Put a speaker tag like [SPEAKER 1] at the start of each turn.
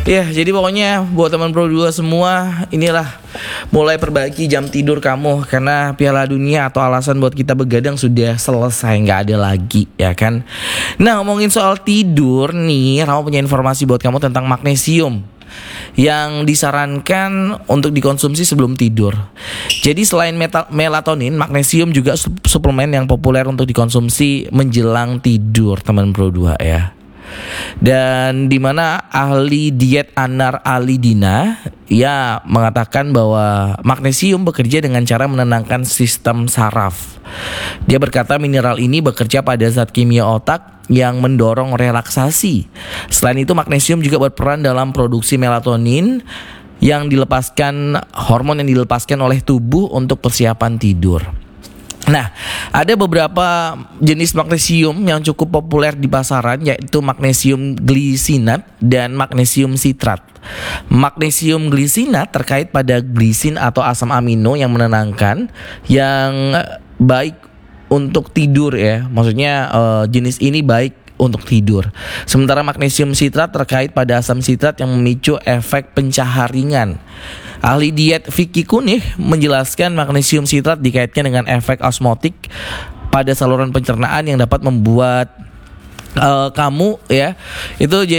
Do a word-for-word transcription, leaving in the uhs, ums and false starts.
[SPEAKER 1] Ya, jadi pokoknya buat teman Pro dua semua, inilah mulai perbaiki jam tidur kamu, karena Piala Dunia atau alasan buat kita begadang sudah selesai, nggak ada lagi, ya kan. Nah, ngomongin soal tidur nih, Rama punya informasi buat kamu tentang magnesium yang disarankan untuk dikonsumsi sebelum tidur. Jadi selain metal, melatonin, magnesium juga suplemen yang populer untuk dikonsumsi menjelang tidur, teman Pro dua ya. Dan dimana ahli diet Anar Alidina ya mengatakan bahwa magnesium bekerja dengan cara menenangkan sistem saraf. Dia berkata mineral ini bekerja pada zat kimia otak yang mendorong relaksasi. Selain itu, magnesium juga berperan dalam produksi melatonin yang dilepaskan, hormon yang dilepaskan oleh tubuh untuk persiapan tidur. Nah, ada beberapa jenis magnesium yang cukup populer di pasaran, yaitu magnesium glisinat dan magnesium sitrat. Magnesium glisinat terkait pada glisin atau asam amino yang menenangkan, yang baik untuk tidur ya. Maksudnya uh, jenis ini baik untuk tidur. Sementara magnesium sitrat terkait pada asam sitrat yang memicu efek pencaharingan. Ahli diet Vicky Kunih menjelaskan magnesium sitrat dikaitkan dengan efek osmotik pada saluran pencernaan yang dapat membuat uh, kamu ya itu